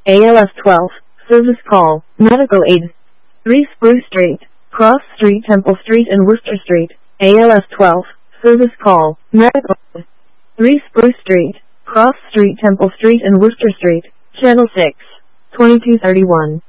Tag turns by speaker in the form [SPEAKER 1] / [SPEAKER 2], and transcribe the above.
[SPEAKER 1] ALS 12, service call, medical aid. 3 Spruce Street, Cross Street, Temple Street and Worcester Street, ALS 12, service call, medical aid. 3 Spruce Street, Cross Street, Temple Street and Worcester Street, Channel 6, 2231.